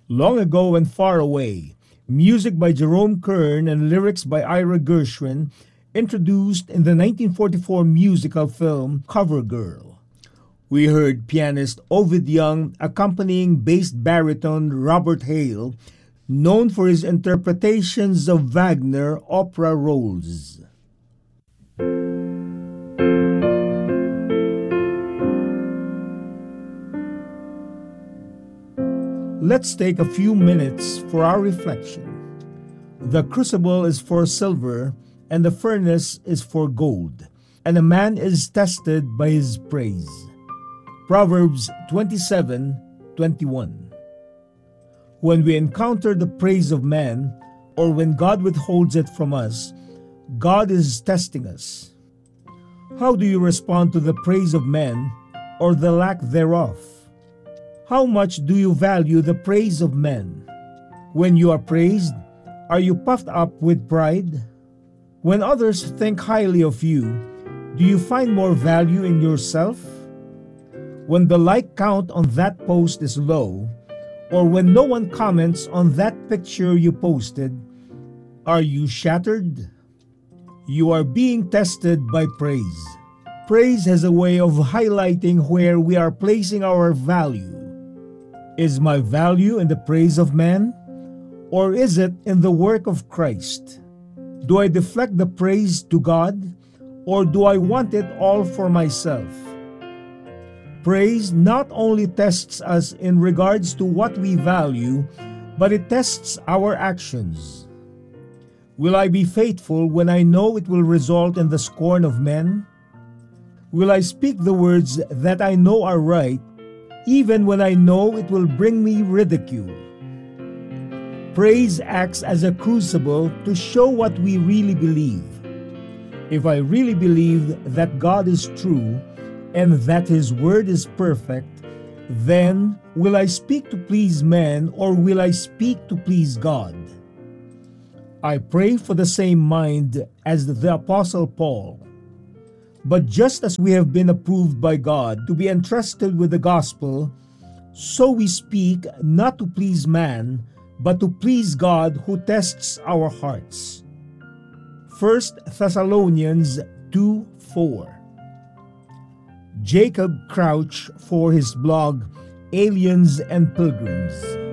Long Ago and Far Away, music by Jerome Kern and lyrics by Ira Gershwin, introduced in the 1944 musical film Cover Girl. We heard pianist Ovid Young accompanying bass baritone Robert Hale, known for his interpretations of Wagner opera roles. Let's take a few minutes for our reflection. The crucible is for silver, and the furnace is for gold, and a man is tested by his praise. Proverbs 27:21. When we encounter the praise of man, or when God withholds it from us, God is testing us. How do you respond to the praise of man, or the lack thereof? How much do you value the praise of men? When you are praised, are you puffed up with pride? When others think highly of you, do you find more value in yourself? When the like count on that post is low, or when no one comments on that picture you posted, are you shattered? You are being tested by praise. Praise has a way of highlighting where we are placing our value. Is my value in the praise of man, or is it in the work of Christ? Do I deflect the praise to God, or do I want it all for myself? Praise not only tests us in regards to what we value, but it tests our actions. Will I be faithful when I know it will result in the scorn of men? Will I speak the words that I know are right, even when I know it will bring me ridicule? Praise acts as a crucible to show what we really believe. If I really believe that God is true and that His word is perfect, then will I speak to please men, or will I speak to please God? I pray for the same mind as the Apostle Paul. But just as we have been approved by God to be entrusted with the gospel, so we speak not to please man, but to please God who tests our hearts. 1 Thessalonians 2:4. Jacob Crouch for his blog Aliens and Pilgrims.